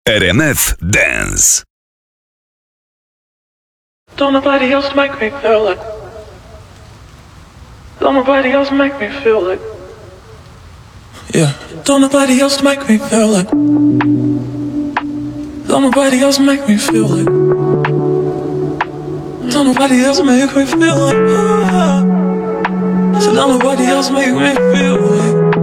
RMF Dance. Don't nobody else make me feel like. Don't nobody else make me feel like. Yeah. Don't nobody else make me feel like. Don't nobody else make me feel like. Don't nobody else make me feel like. So don't nobody else make me feel like.